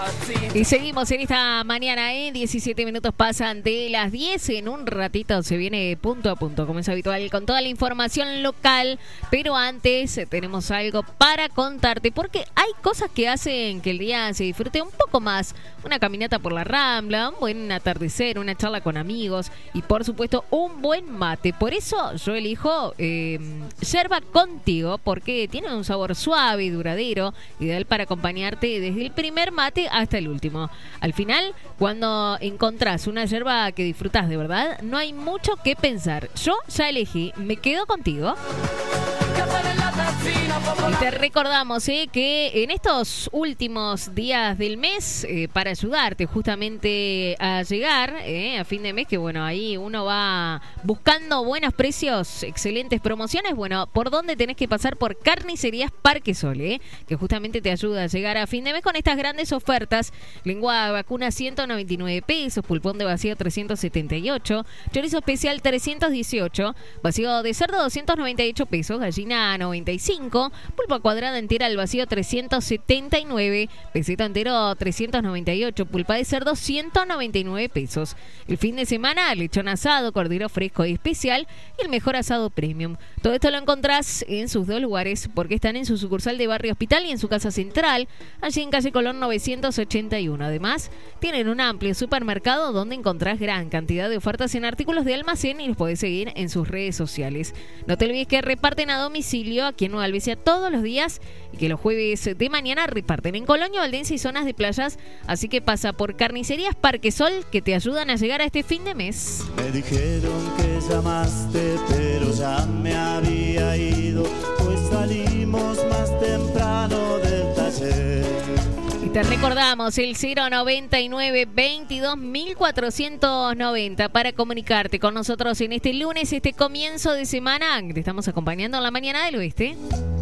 Y seguimos en esta mañana, 17 minutos pasan de las 10. En un ratito se viene punto a punto, como es habitual, con toda la información local. Pero antes tenemos algo para contarte, porque hay cosas que hacen que el día se disfrute un poco más. Una caminata por la Rambla, un buen atardecer, una charla con amigos y por supuesto un buen mate. Por eso yo elijo Yerba Contigo, porque tiene un sabor suave y duradero, ideal para acompañarte desde el primer mate hasta el último. Al final, cuando encontrás una yerba que disfrutás de verdad, no hay mucho que pensar. Yo ya elegí, me quedo contigo. Y te recordamos que en estos últimos días del mes, para ayudarte justamente a llegar a fin de mes, que bueno, ahí uno va buscando buenos precios, excelentes promociones, bueno, ¿por dónde tenés que pasar? Por Carnicerías Parque Sol, que justamente te ayuda a llegar a fin de mes con estas grandes ofertas. Lengua vacuna 199 pesos, pulpón de vacío 378, chorizo especial 318, vacío de cerdo 298 pesos, gallina 95, pulpa cuadrada entera al vacío 379, pesito entero 398, pulpa de cerdo 199 pesos. El fin de semana, lechón asado, cordero fresco y especial y el mejor asado premium. Todo esto lo encontrás en sus dos lugares, porque están en su sucursal de Barrio Hospital y en su casa central, allí en calle Colón 981. Además, tienen un amplio supermercado donde encontrás gran cantidad de ofertas en artículos de almacén y los podés seguir en sus redes sociales. No te olvides que reparten a domicilio aquí en Nueva Alvesia todos los días y que los jueves de mañana reparten en Colonia, Valdense y zonas de playas. Así que pasa por Carnicerías Parque Sol, que te ayudan a llegar a este fin de mes. Me dijeron que llamaste, pero ya me había ido, pues salimos más temprano del taller. Y te recordamos el 099 22 1490 para comunicarte con nosotros en este lunes, este comienzo de semana. Te estamos acompañando en la mañana del oeste.